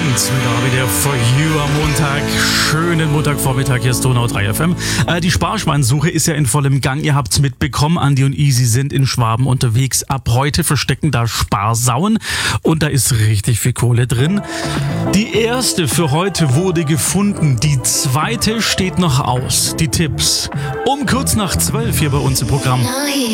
Wieder wieder for you am Montag. Schönen Montagvormittag, hier ist Donau 3 FM. Die Sparschweinsuche ist ja in vollem Gang. Ihr habt's mitbekommen, Andi und Easy sind in Schwaben unterwegs. Ab heute verstecken da Sparsauen und da ist richtig viel Kohle drin. Die erste für heute wurde gefunden, die zweite steht noch aus. Die Tipps um kurz nach 12 hier bei uns im Programm.